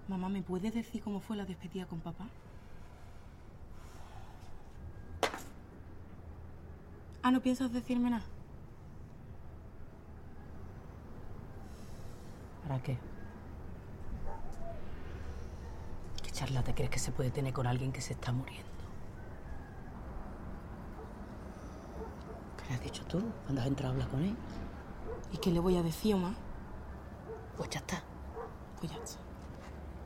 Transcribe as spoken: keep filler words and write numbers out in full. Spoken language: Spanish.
Mamá, ¿me puedes decir cómo fue la despedida con papá? Ah, ¿no piensas decirme nada? ¿Para qué? ¿Qué charla te crees que se puede tener con alguien que se está muriendo? ¿Qué le has dicho tú cuando has entrado a hablar con él? ¿Y qué le voy a decir, Omar? Pues ya está. Pues ya está.